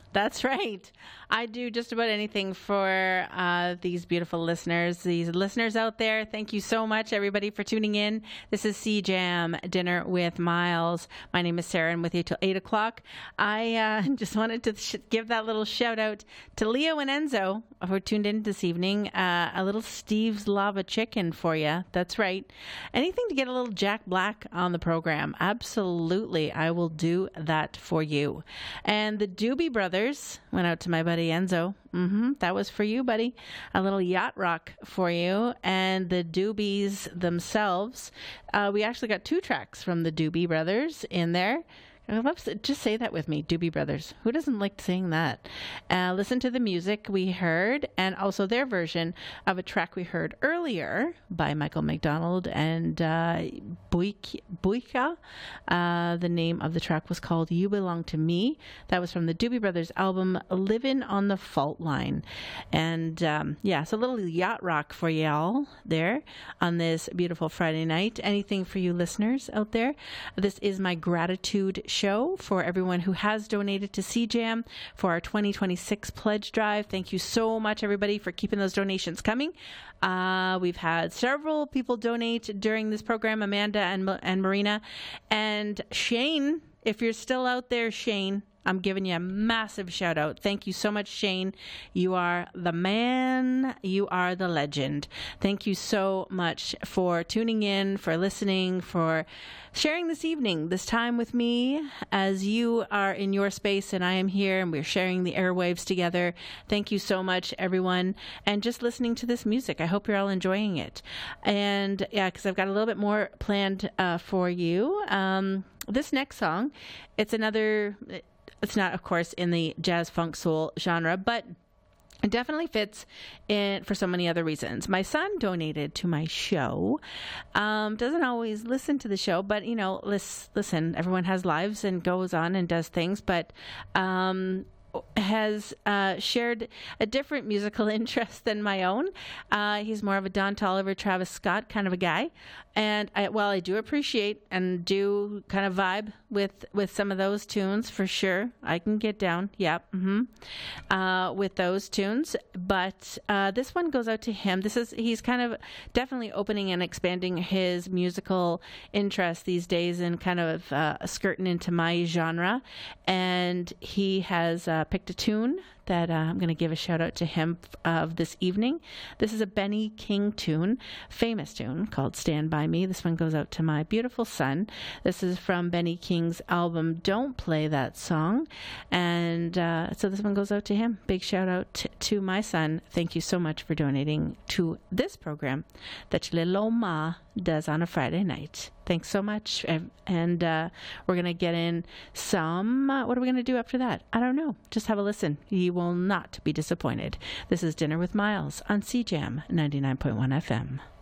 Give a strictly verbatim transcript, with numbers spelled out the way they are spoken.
That's right. I do just about anything for uh, these beautiful listeners. These listeners out there, thank you so much, everybody, for tuning in. This is C Jam Dinner with Miles. My name is Sarah. I'm with you till eight o'clock. I uh, just wanted to sh- give that little shout out to Leo and Enzo who tuned in this evening. Uh, a little Steve's Lava Chicken for you. That's right. Anything to get a little Jack Black on the program. Absolutely. I will do that for you. And the Doobie Brothers went out to my buddy Enzo. Mm-hmm. That was for you, buddy. A little yacht rock for you. And the Doobies themselves. Uh, we actually got two tracks from the Doobie Brothers in there. Let's just say that with me, Doobie Brothers. Who doesn't like saying that? Uh, listen to the music we heard and also their version of a track we heard earlier by Michael McDonald and uh, Buika. Uh, the name of the track was called You Belong to Me. That was from the Doobie Brothers album Living on the Fault Line. And um, yeah, so a little yacht rock for y'all there on this beautiful Friday night. Anything for you listeners out there? This is my gratitude show. show for everyone who has donated to C Jam for our twenty twenty-six pledge drive. Thank you so much, everybody, for keeping those donations coming. Uh, we've had several people donate during this program, Amanda and, and Marina. And Shane, if you're still out there, Shane, I'm giving you a massive shout out. Thank you so much, Shane. You are the man. You are the legend. Thank you so much for tuning in, for listening, for sharing this evening, this time with me as you are in your space and I am here and we're sharing the airwaves together. Thank you so much, everyone. And just listening to this music. I hope you're all enjoying it. And yeah, because I've got a little bit more planned uh, for you. Um, this next song, it's another... It's not, of course, in the jazz funk soul genre, but it definitely fits in for so many other reasons. My son donated to my show. Um, doesn't always listen to the show, but, you know, listen, everyone has lives and goes on and does things, but um, has uh, shared a different musical interest than my own. Uh, he's more of a Don Toliver, Travis Scott kind of a guy. And I, while I do appreciate and do kind of vibe with, with some of those tunes, for sure, I can get down, yep, mm-hmm, uh, with those tunes. But uh, this one goes out to him. This is he's kind of definitely opening and expanding his musical interest these days and kind of uh, skirting into my genre. And he has uh, picked a tune that uh, I'm going to give a shout out to him of this evening. This is a Benny King tune, famous tune called Stand By Me. This one goes out to my beautiful son. This is from Benny King's album Don't Play That Song. And uh, so this one goes out to him. Big shout out t- to my son. Thank you so much for donating to this program that your little Oma does on a Friday night. Thanks so much. And uh, we're going to get in some, uh, what are we going to do after that? I don't know. Just have a listen. You will not be disappointed. This is Dinner with Miles on C Jam ninety-nine point one F M.